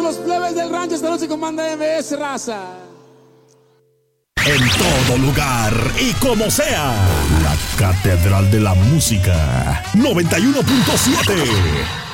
los plebes del rancho. Esta noche comanda MS, raza. En todo lugar y como sea, la Catedral de la Música 91.7.